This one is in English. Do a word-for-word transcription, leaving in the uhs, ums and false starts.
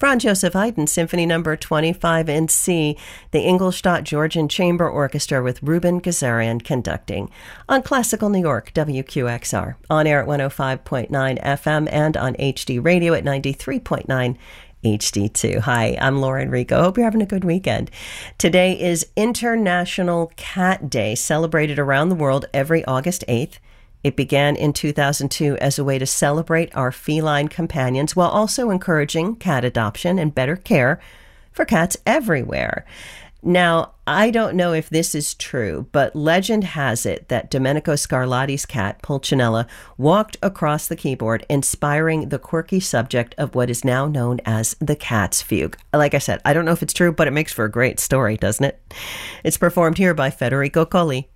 Franz Joseph Haydn, Symphony Number twenty-five in C, the Ingolstadt Georgian Chamber Orchestra with Ruben Gazarian conducting. On Classical New York, W Q X R, on air at one oh five point nine F M and on H D Radio at ninety-three point nine H D two. Hi, I'm Lauren Rico. Hope you're having a good weekend. Today is International Cat Day, celebrated around the world every August eighth. It began in two thousand two as a way to celebrate our feline companions while also encouraging cat adoption and better care for cats everywhere. Now, I don't know if this is true, but legend has it that Domenico Scarlatti's cat, Pulcinella, walked across the keyboard, inspiring the quirky subject of what is now known as the Cat's Fugue. Like I said, I don't know if it's true, but it makes for a great story, doesn't it? It's performed here by Federico Colli.